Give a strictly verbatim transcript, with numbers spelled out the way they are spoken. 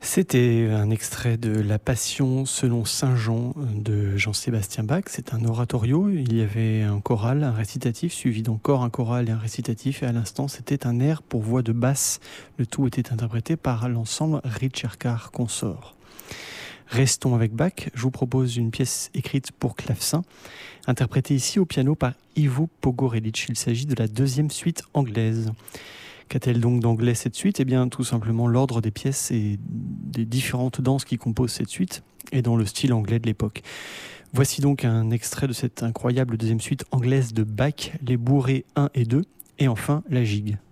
C'était un extrait de La Passion selon saint Jean de Jean-Sébastien Bach. C'est un oratorio. Il y avait un choral, un récitatif, suivi d'encore un choral et un récitatif. Et à l'instant, c'était un air pour voix de basse. Le tout était interprété par l'ensemble Ricercar Consort. Restons avec Bach. Je vous propose une pièce écrite pour clavecin, interprétée ici au piano par Ivo Pogorelic. Il s'agit de la deuxième suite anglaise. Qu'a-t-elle donc d'anglais cette suite ? Eh bien, tout simplement l'ordre des pièces et des différentes danses qui composent cette suite est dans le style anglais de l'époque. Voici donc un extrait de cette incroyable deuxième suite anglaise de Bach, les bourrées un et deux, et enfin la gigue.